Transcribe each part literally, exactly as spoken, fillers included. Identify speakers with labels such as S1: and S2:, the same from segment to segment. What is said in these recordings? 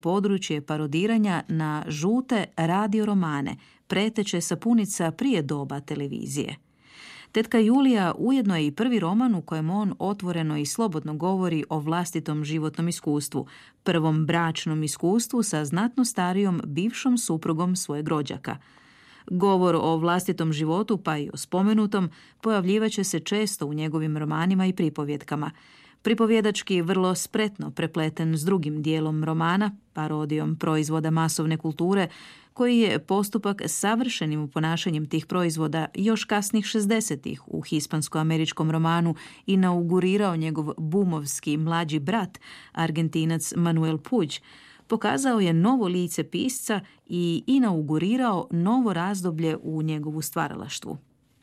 S1: područje parodiranja na žute radioromane, preteče sapunica prije doba televizije. Tetka Julija ujedno je i prvi roman u kojem on otvoreno i slobodno govori o vlastitom životnom iskustvu, prvom bračnom iskustvu sa znatno starijom bivšom suprugom svojeg rođaka. Govor o vlastitom životu, pa i o spomenutom, pojavljivaće se često u njegovim romanima i pripovjetkama. Pripovjedački vrlo spretno prepleten s drugim dijelom romana, parodijom proizvoda masovne kulture, koji je postupak savršenim ponašanjem tih proizvoda još kasnih šezdesetih u hispansko-američkom romanu inaugurirao njegov bumovski mlađi brat, Argentinac Manuel Puig, pokazao je novo lice pisca i inaugurirao novo razdoblje u njegovu stvaralaštvu.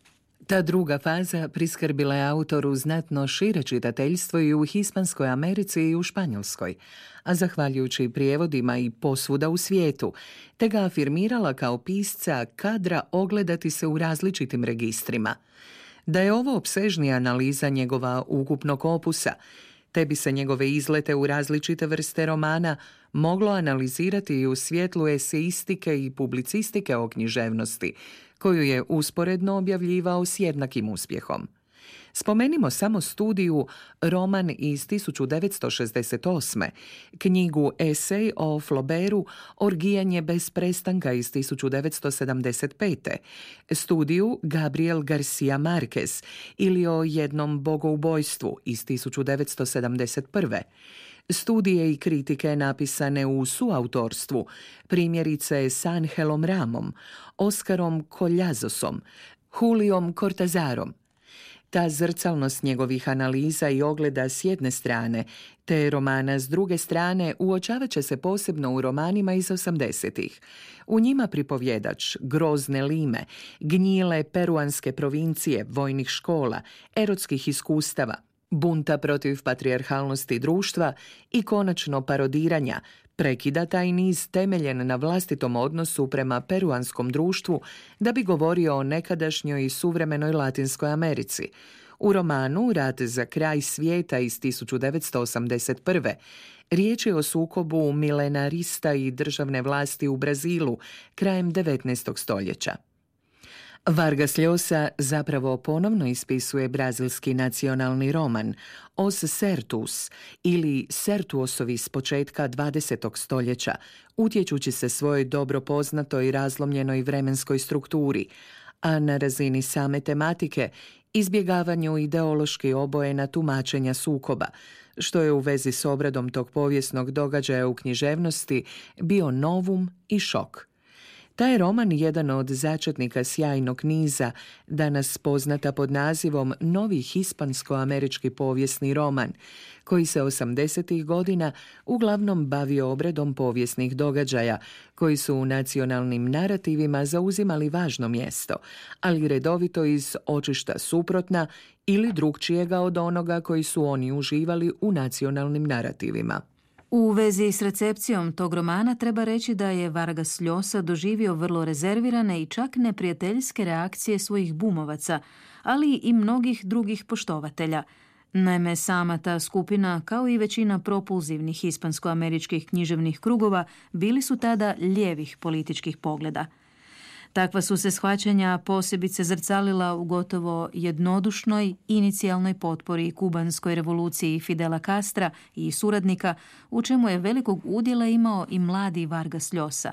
S2: Ta druga faza priskrbila je autoru znatno šire čitateljstvo i u Hispanskoj Americi i u Španjolskoj, a zahvaljujući prijevodima i posvuda u svijetu, te ga afirmirala kao pisca kadra ogledati se u različitim registrima. Da je ovo opsežnija analiza njegova ukupnog opusa, te bi se njegove izlete u različite vrste romana moglo analizirati i u svjetlu eseistike i publicistike o književnosti, koju je usporedno objavljivao s jednakim uspjehom. Spomenimo samo studiju roman iz tisuću devetsto šezdeset osme, knjigu esej o Flaubertu Orgijanje bez prestanka iz tisuću devetsto sedamdeset pete, studiju Gabriel Garcia Marquez ili o jednom bogoubojstvu iz tisuću devetsto sedamdeset prve, studije i kritike napisane u suautorstvu, primjerice s Angelom Ramom, Oskarom Koljazosom, Juliom Cortazarom. Ta zrcalnost njegovih analiza i ogleda s jedne strane, te romana s druge strane, uočavat će se posebno u romanima iz osamdesetih. U njima pripovjedač grozne lime, gnjile peruanske provincije, vojnih škola, erotskih iskustava, bunta protiv patrijarhalnosti društva i konačno parodiranja, prekida taj niz temeljen na vlastitom odnosu prema peruanskom društvu da bi govorio o nekadašnjoj i suvremenoj Latinskoj Americi. U romanu Rat za kraj svijeta iz tisuću devetsto osamdeset prve riječ je o sukobu milenarista i državne vlasti u Brazilu krajem devetnaestog stoljeća. Vargas Llosa zapravo ponovno ispisuje brazilski nacionalni roman Os Certos ili Sertuosovi s početka dvadesetog stoljeća, utječući se svojoj dobro poznatoj razlomljenoj vremenskoj strukturi, a na razini same tematike izbjegavanju ideološki obojena tumačenja sukoba, što je u vezi s obradom tog povijesnog događaja u književnosti bio novum i šok. Taj je roman jedan od začetnika sjajnog niza, danas poznata pod nazivom Novi hispansko-američki povijesni roman, koji se osamdesetih godina uglavnom bavio obradom povijesnih događaja, koji su u nacionalnim narativima zauzimali važno mjesto, ali redovito iz očišta suprotna ili drukčijega od onoga koji su oni uživali u nacionalnim narativima.
S1: U vezi s recepcijom tog romana treba reći da je Vargas Llosa doživio vrlo rezervirane i čak neprijateljske reakcije svojih bumovaca, ali i mnogih drugih poštovatelja. Naime, sama ta skupina, kao i većina propulzivnih hispansko-američkih književnih krugova, bili su tada lijevih političkih pogleda. Takva su se shvaćanja posebice zrcalila u gotovo jednodušnoj inicijalnoj potpori kubanskoj revoluciji Fidela Castra i suradnika, u čemu je velikog udjela imao i mladi Vargas Llosa.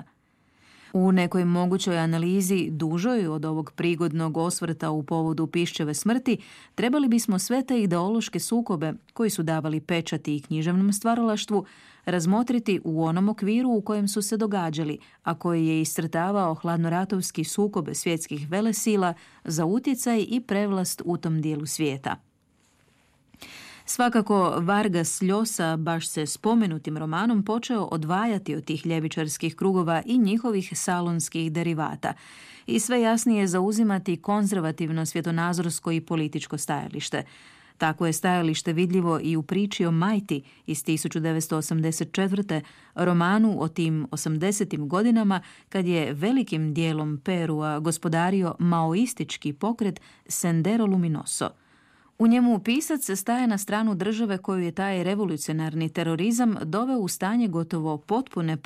S1: U nekoj mogućoj analizi, dužoj od ovog prigodnog osvrta u povodu Piščeve smrti, trebali bismo sve te ideološke sukobe, koji su davali pečati i književnom stvaralaštvu, razmotriti u onom okviru u kojem su se događali, a koji je iscrtavao hladnoratovski sukobe svjetskih velesila za utjecaj i prevlast u tom dijelu svijeta. Svakako, Vargas Llosa baš se spomenutim romanom počeo odvajati od tih ljevičarskih krugova i njihovih salonskih derivata i sve jasnije zauzimati konzervativno svjetonazorsko i političko stajalište. Tako je stajalište vidljivo i u priči o Majti iz tisuću devetsto osamdeset četvrte. romanu o tim osamdesetim godinama kad je velikim dijelom Perua gospodario maoistički pokret Sendero Luminoso. U njemu pisac staje na stranu države koju je taj revolucionarni terorizam doveo u stanje gotovo potpune